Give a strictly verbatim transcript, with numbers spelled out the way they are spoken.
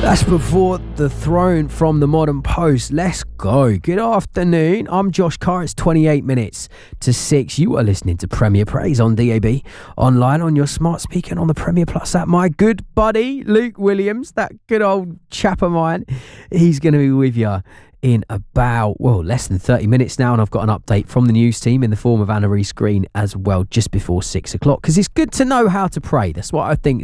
That's Before the Throne from the Modern Post. Let's go. Good afternoon. I'm Josh Carr. It's twenty-eight minutes to six. You are listening to Premier Praise on D A B, online on your smart speaker and on the Premier Plus app. My good buddy, Luke Williams, that good old chap of mine, he's going to be with you in about, well, less than thirty minutes now, and I've got an update from the news team in the form of Anna Rees Green as well, just before six o'clock, because it's good to know how to pray. That's what I think